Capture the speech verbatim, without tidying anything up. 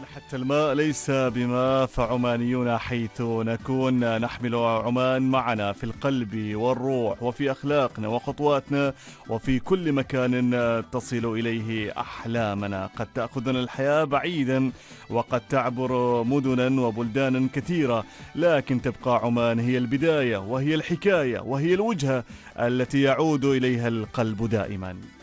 عمان حتى الماء ليس بماء، فعمانيون حيث نكون نحمل عمان معنا في القلب والروح وفي أخلاقنا وخطواتنا وفي كل مكان تصل إليه أحلامنا. قد تأخذنا الحياة بعيدا وقد تعبر مدنا وبلدانا كثيرة، لكن تبقى عمان هي البداية وهي الحكاية وهي الوجهة التي يعود إليها القلب دائما.